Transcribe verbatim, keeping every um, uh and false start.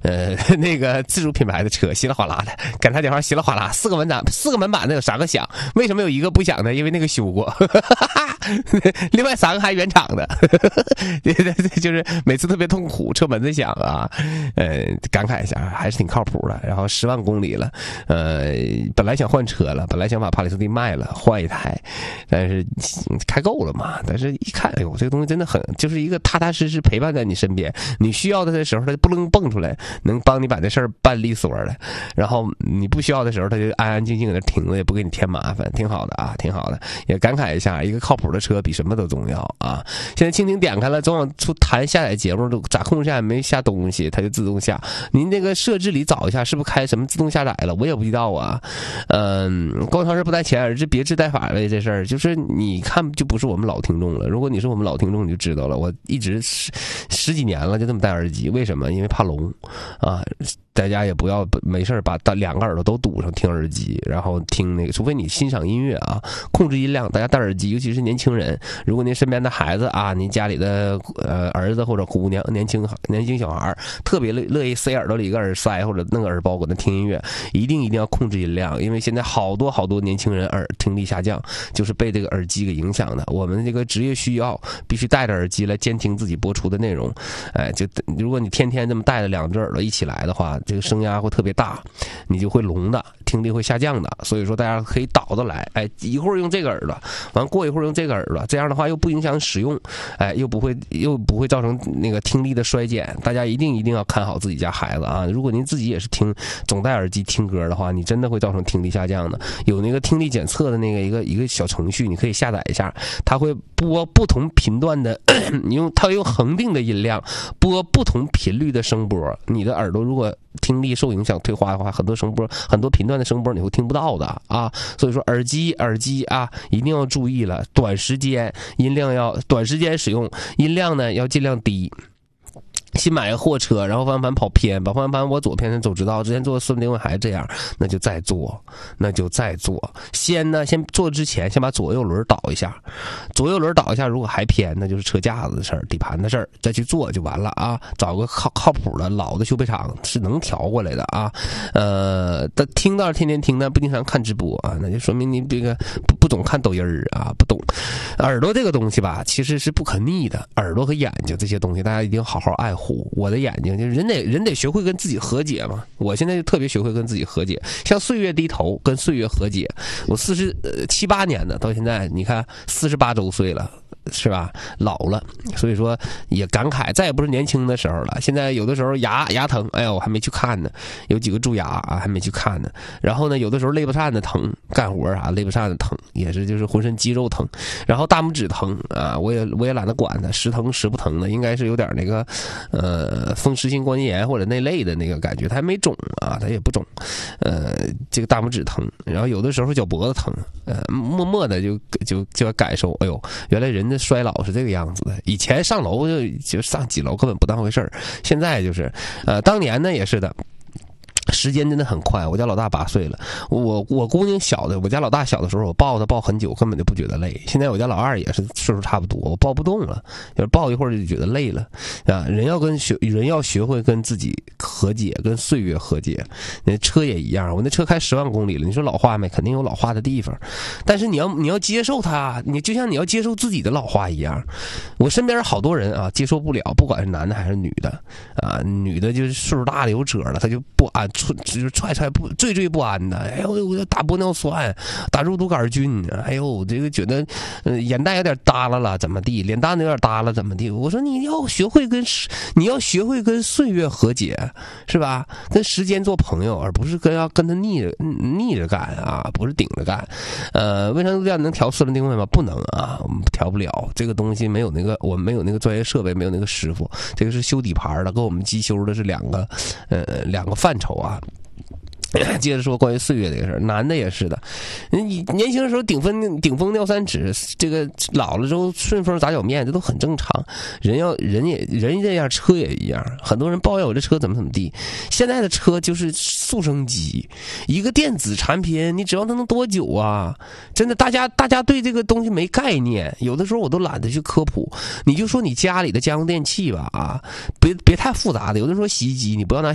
呃，那个自主品牌的车，稀里哗啦的，赶他电话稀里哗啦，四个门板，四个门板的有三个响，为什么有一个不响呢？因为那个修过，另外三个还原厂的，就是每次特别痛苦，车门子响啊，呃，感慨一下，还是挺靠谱的。然后十万公里了，呃，本来想换车了，本来想把帕里斯蒂卖了换一台，但是开够了嘛。但是一看，哎呦，这个东西真的很，就是一个踏踏实实陪伴在你身边，你需要的时候，它就不能蹦出来，能帮你把这事儿办利索的。然后你不需要的时候，它就安安静静在那停着，也不给你添麻烦，挺好的啊，挺好的。也感慨一下，一个靠谱的车比什么都重要啊。现在蜻蜓点开了，总往出弹下载节目，都咋控制下没下东西，它就自动下。您那个设置里找一下，是不是开什么自动下载了？我也不知道啊。嗯，高超是不带钱，而是别致带法位这事儿，就是你看就不是我们老听众了。如果你是我们老听众，你就知道了。我一直十十几年了，就这么戴耳机，为什么？因为怕聋啊。大家也不要没事把两个耳朵都堵上听耳机，然后听那个，除非你欣赏音乐啊，控制音量。大家戴耳机，尤其是年轻人，如果您身边的孩子啊，您家里的呃儿子或者姑娘、年轻年轻小孩特别乐乐意塞耳朵里一个耳塞或者弄个耳包搁那听音乐，一定一定要控制音量，因为现在好多好多年轻人耳听力下降，就是被这个耳机给影响的。我们这个职业需要必须戴着耳机来监听自己播出的内容，哎，就如果你天天这么戴着两只耳朵一起来的话，这个声压会特别大，你就会聋的，听力会下降的。所以说大家可以倒着来，哎，一会儿用这个耳朵，完过一会儿用这个耳朵，这样的话又不影响使用，哎，又不会又不会造成那个听力的衰减。大家一定一定要看好自己家孩子啊！如果您自己也是听总戴耳机听歌的话，你真的会造成听力下降的。有那个听力检测的那个一个一个小程序，你可以下载一下，它会播不同频段的，你用它用恒定的音量播不同频率的声波，你的耳朵如果听力受影响退化的话，很多声波很多频段的声波你会听不到的啊。所以说耳机耳机啊一定要注意了，短时间音量要短时间使用，音量呢要尽量低。新买个货车，然后方向盘跑偏，把方向盘往左偏，走直道。之前做顺定位还这样，那就再做，那就再做。先呢，先做之前，先把左右轮倒一下，左右轮倒一下，如果还偏，那就是车架子的事儿、底盘的事儿，再去做就完了啊。找个靠靠谱的老的修配厂是能调过来的啊。呃，但听到天天听的，不经常看直播啊，那就说明你这个不不总看抖音啊，不懂。耳朵这个东西吧，其实是不可逆的，耳朵和眼睛这些东西，大家一定好好爱护。我的眼睛就是人得人得学会跟自己和解嘛。我现在就特别学会跟自己和解，向岁月低头，跟岁月和解。我四十七八年的，到现在你看四十八周岁了。是吧？老了，所以说也感慨，再也不是年轻的时候了。现在有的时候牙牙疼，哎呦，我还没去看呢，有几个蛀牙啊，还没去看呢。然后呢，有的时候肋巴颤的疼，干活啊，肋巴颤的疼，也是就是浑身肌肉疼。然后大拇指疼啊，我也我也懒得管它，时疼时不疼的，应该是有点那个呃风湿性关节炎或者那类的那个感觉，它还没肿啊，它也不肿。呃，这个大拇指疼，然后有的时候脚脖子疼，呃，默默的就就就要感受，哎呦，原来人的衰老是这个样子的。以前上楼就就上几楼根本不当回事儿，现在就是呃当年呢也是的。时间真的很快，我家老大八岁了，我我姑娘小的，我家老大小的时候，我抱他抱很久，根本就不觉得累。现在我家老二也是岁数差不多，我抱不动了，就是抱一会儿就觉得累了啊。人要跟学人要学会跟自己和解，跟岁月和解。那车也一样，我那车开十万公里了，你说老化没？肯定有老化的地方，但是你要你要接受它，你就像你要接受自己的老化一样。我身边好多人啊，接受不了，不管是男的还是女的啊，女的就是岁数大了有褶了，他就不安。就是踹踹不惴惴不安的，哎呦，我打玻尿酸，打肉毒杆菌，哎呦，这个觉得，呃，眼袋有点耷拉了，怎么地？脸蛋子有点耷拉，怎么地？我说你要学会跟你要学会跟岁月和解，是吧？跟时间做朋友，而不是跟要跟他逆着逆着干啊，不是顶着干。呃，胃肠道能调四轮定位吗？不能啊，我们调不了。这个东西没有那个，我们没有那个专业设备，没有那个师傅。这个是修底盘的，跟我们机修的是两个，呃，两个范畴啊。接着说关于岁月这个事儿，男的也是的。你年轻的时候顶峰顶峰尿三尺，这个老了之后顺风砸脚面，这都很正常。人要人也人这样，车也一样。很多人抱怨我这车怎么怎么地，现在的车就是速升机，一个电子产品，你指望它能多久啊？真的，大家大家对这个东西没概念，有的时候我都懒得去科普。你就说你家里的家用电器吧，啊，别别太复杂的。有的人说洗衣机，你不要拿